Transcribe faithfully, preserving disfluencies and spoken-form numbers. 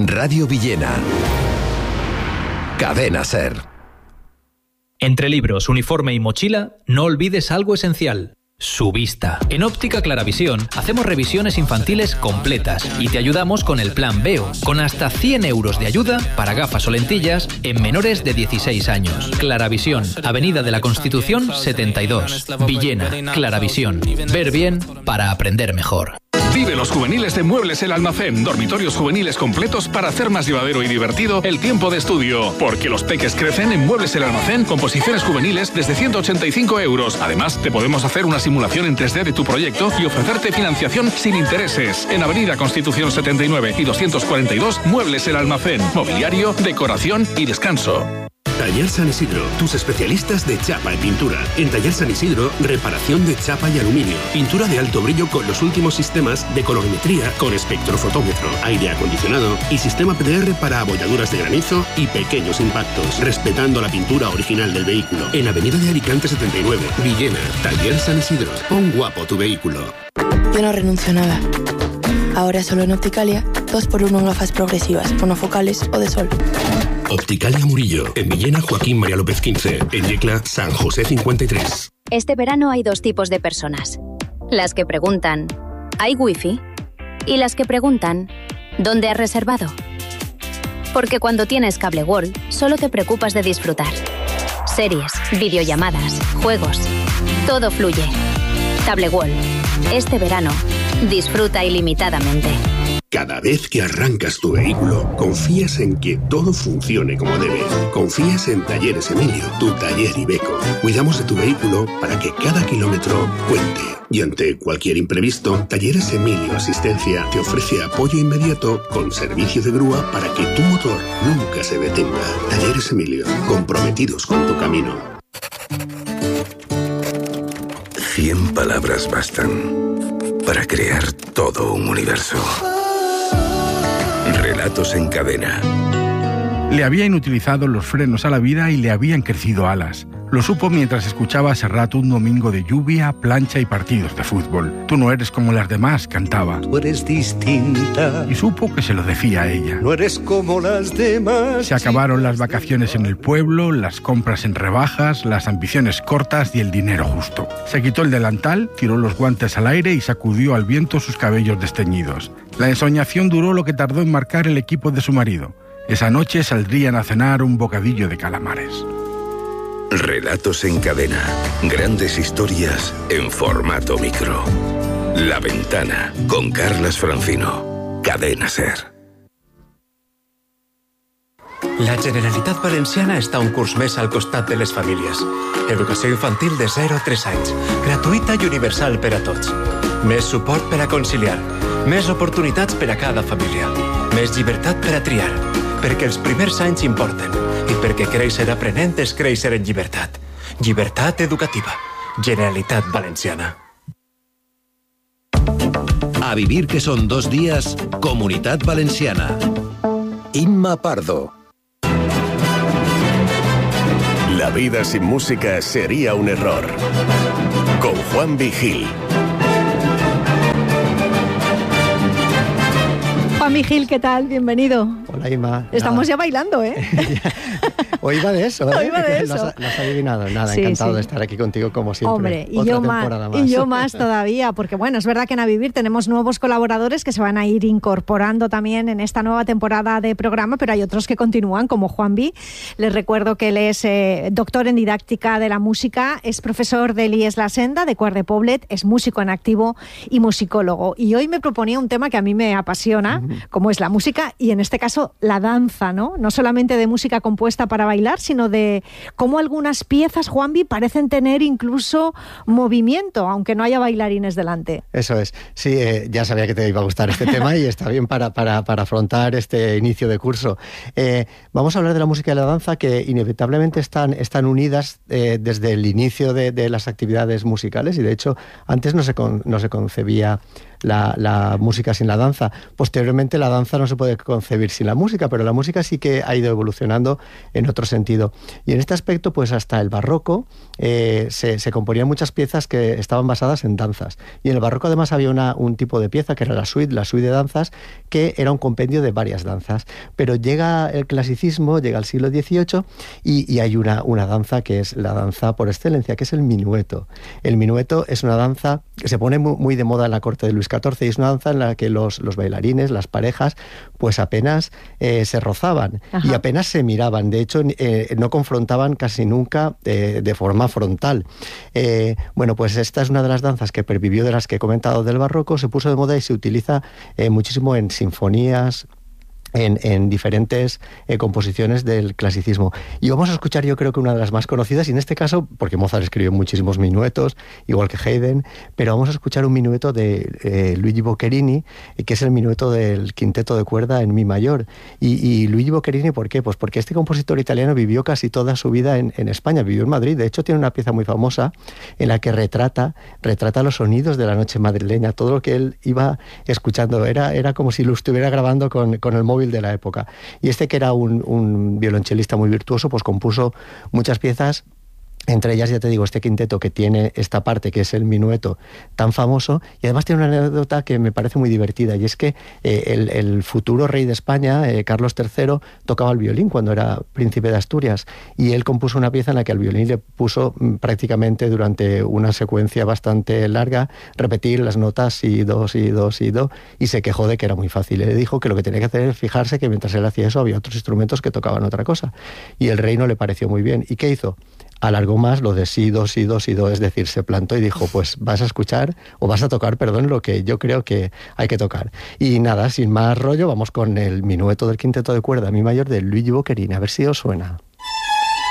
Radio Villena. Cadena SER. Entre libros, uniforme y mochila, no olvides algo esencial: su vista. En Óptica Claravisión hacemos revisiones infantiles completas y te ayudamos con el plan Veo, con hasta cien euros de ayuda para gafas o lentillas en menores de dieciséis años. Claravisión, Avenida de la Constitución setenta y dos, Villena. Claravisión. Ver bien para aprender mejor. Vive los juveniles de Muebles El Almacén, dormitorios juveniles completos para hacer más llevadero y divertido el tiempo de estudio. Porque los peques crecen en Muebles El Almacén con posiciones juveniles desde ciento ochenta y cinco euros. Además, te podemos hacer una simulación en tres D de tu proyecto y ofrecerte financiación sin intereses. En Avenida Constitución setenta y nueve y doscientos cuarenta y dos, Muebles El Almacén. Mobiliario, decoración y descanso. Taller San Isidro, tus especialistas de chapa y pintura. En Taller San Isidro, reparación de chapa y aluminio, pintura de alto brillo con los últimos sistemas de colorimetría con espectrofotómetro, aire acondicionado y sistema P D R para abolladuras de granizo y pequeños impactos, respetando la pintura original del vehículo. En Avenida de Alicante setenta y nueve, Villena. Taller San Isidro. Pon guapo tu vehículo. Yo no renuncio a nada. Ahora solo en Opticalia, dos por uno en gafas progresivas, monofocales o de sol. Opticalia Murillo, en Villena Joaquín María López quince, en Yecla San José cincuenta y tres. Este verano hay dos tipos de personas. Las que preguntan, ¿hay wifi? Y las que preguntan, ¿dónde has reservado? Porque cuando tienes Cable World, solo te preocupas de disfrutar. Series, videollamadas, juegos, todo fluye. Cable World, este verano, disfruta ilimitadamente. Cada vez que arrancas tu vehículo, confías en que todo funcione como debe. Confías en Talleres Emilio, tu taller Iveco. Cuidamos de tu vehículo para que cada kilómetro cuente. Y ante cualquier imprevisto, Talleres Emilio Asistencia te ofrece apoyo inmediato con servicio de grúa para que tu motor nunca se detenga. Talleres Emilio, comprometidos con tu camino. Cien palabras bastan para crear todo un universo. Relatos en cadena. Le habían utilizado los frenos a la vida y le habían crecido alas. Lo supo mientras escuchaba a Serrat un domingo de lluvia, plancha y partidos de fútbol. Tú no eres como las demás, cantaba. Tú eres distinta. Y supo que se lo decía a ella. No eres como las demás. Se acabaron las vacaciones en el pueblo, las compras en rebajas, las ambiciones cortas y el dinero justo. Se quitó el delantal, tiró los guantes al aire y sacudió al viento sus cabellos desteñidos. La ensoñación duró lo que tardó en marcar el equipo de su marido. Esa noche saldrían a cenar un bocadillo de calamares. Relatos en cadena. Grandes historias en formato micro. La Ventana, con Carlas Francino. Cadena SER. La Generalitat Valenciana està un curs més al costat de les famílies. Educació infantil de zero a tres anys. Gratuïta i universal per a tots. Més suport per a conciliar. Més oportunitats per a cada família. Més llibertat per a triar. Perquè els primers anys importen. I perquè créixer aprenent és créixer en llibertat. Llibertat educativa. Generalitat Valenciana. A vivir que son dos días, Comunidad Valenciana. Inma Pardo. La vida sin música sería un error. Con Juan Vigil. Juan Vigil, ¿qué tal? Bienvenido. Hola, Inma. Estamos nada. Ya bailando, ¿eh? Hoy va de eso, ¿eh? Hoy va de eso. Lo has, lo has adivinado. Nada, sí, encantado sí. de estar aquí contigo como siempre. Hombre, y Otra yo, más, más. y yo más todavía, porque bueno, es verdad que en A Vivir tenemos nuevos colaboradores que se van a ir incorporando también en esta nueva temporada de programa, pero hay otros que continúan, como Juan B. Les recuerdo que él es eh, doctor en didáctica de la música, es profesor del I E S La Senda, de Quart de Poblet, es músico en activo y musicólogo. Y hoy me proponía un tema que a mí me apasiona, uh-huh. como es la música y en este caso la danza, ¿no? No solamente de música compuesta para bailar, sino de cómo algunas piezas, Juanvi, parecen tener incluso movimiento, aunque no haya bailarines delante. Eso es. Sí, eh, ya sabía que te iba a gustar este tema y está bien para, para, para afrontar este inicio de curso. Eh, vamos a hablar de la música y la danza que inevitablemente están, están unidas eh, desde el inicio de, de las actividades musicales y de hecho antes no se, con, no se concebía la, la música sin la danza. Posteriormente la danza no se puede concebir sin la música, pero la música sí que ha ido evolucionando en otro sentido. Y en este aspecto, pues hasta el barroco eh, se, se componían muchas piezas que estaban basadas en danzas. Y en el barroco además había una, un tipo de pieza que era la suite, la suite de danzas, que era un compendio de varias danzas. Pero llega el clasicismo, llega el siglo dieciocho y, y hay una, una danza que es la danza por excelencia, que es el minueto. El minueto es una danza que se pone muy, muy de moda en la corte de Luis catorce y es una danza en la que los, los bailarines, las parejas, pues apenas eh, se rozaban. Ajá. Y apenas se miraban. De hecho, eh, no confrontaban casi nunca eh, de forma frontal. Eh, bueno, pues esta es una de las danzas que pervivió de las que he comentado del barroco, se puso de moda y se utiliza eh, muchísimo en sinfonías, En, en diferentes eh, composiciones del clasicismo. Y vamos a escuchar, yo creo que una de las más conocidas, y en este caso, porque Mozart escribió muchísimos minuetos, igual que Haydn, pero vamos a escuchar un minueto de eh, Luigi Boccherini, eh, que es el minueto del quinteto de cuerda en mi mayor. Y, y Luigi Boccherini, ¿por qué? Pues porque este compositor italiano vivió casi toda su vida en, en España, vivió en Madrid. De hecho, tiene una pieza muy famosa en la que retrata, retrata los sonidos de la noche madrileña, todo lo que él iba escuchando. Era, era como si lo estuviera grabando con, con el móvil de la época. Y este, que era un, un violonchelista muy virtuoso, pues compuso muchas piezas. Entre ellas, ya te digo, este quinteto que tiene esta parte, que es el minueto, tan famoso, y además tiene una anécdota que me parece muy divertida, y es que eh, el, el futuro rey de España, eh, Carlos tercero, tocaba el violín cuando era príncipe de Asturias, y él compuso una pieza en la que al violín le puso mm, prácticamente durante una secuencia bastante larga repetir las notas si, do, si, do, si, do, y se quejó de que era muy fácil. Le dijo que lo que tenía que hacer es fijarse que mientras él hacía eso había otros instrumentos que tocaban otra cosa, y el rey no le pareció muy bien. ¿Y qué hizo? Alargó más lo de si, do, si, do, si, do, es decir, se plantó y dijo, pues vas a escuchar, o vas a tocar, perdón, lo que yo creo que hay que tocar. Y nada, sin más rollo, vamos con el minueto del quinteto de cuerda mi mayor de Luigi Boccherini, a ver si os suena.